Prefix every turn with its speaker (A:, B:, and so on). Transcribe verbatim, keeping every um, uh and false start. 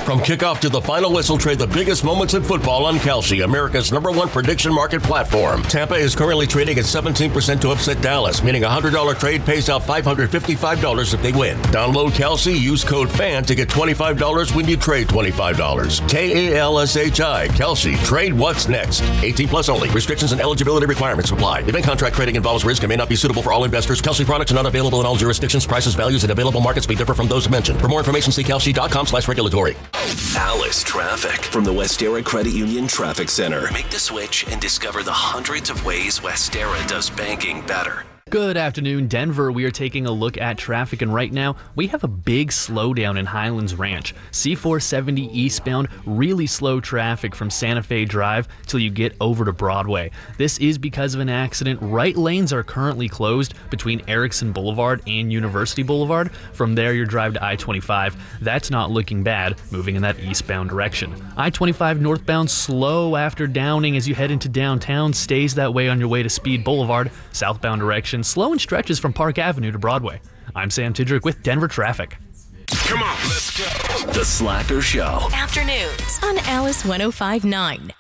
A: From kickoff to the final whistle, trade the biggest moments in football on Kalshi, America's number one prediction market platform. Tampa is currently trading at seventeen percent to upset Dallas, meaning a one hundred dollars trade pays out five hundred fifty-five dollars if they win. Download Kalshi, use code FAN to get twenty-five dollars when you trade twenty-five dollars. K A L S H I, Kalshi. Trade what's next. eighteen plus only. Restrictions and eligibility requirements apply. Event contract trading involves risk and may not be suitable for all investors. Kalshi products are not available in all jurisdictions. Prices, values, and available markets may differ from those mentioned. For more information, see kalshi.com slash regulatory.
B: Alice Traffic from the Westera Credit Union Traffic Center. Make the switch and discover the hundreds of ways Westera does banking better.
C: Good afternoon, Denver. We are taking a look at traffic, and right now we have a big slowdown in Highlands Ranch. C four seventy eastbound, really slow traffic from Santa Fe Drive till you get over to Broadway. This is because of an accident. Right lanes are currently closed between Erickson Boulevard and University Boulevard. From there, your drive to I twenty-five. That's not looking bad, moving in that eastbound direction. I twenty-five northbound slow after Downing as you head into downtown, stays that way on your way to Speed Boulevard. Southbound direction slow and stretches from Park Avenue to Broadway. I'm Sam Tidrick with Denver Traffic.
B: Come on, let's go. The Slacker Show.
D: Afternoons on Alice one oh five point nine.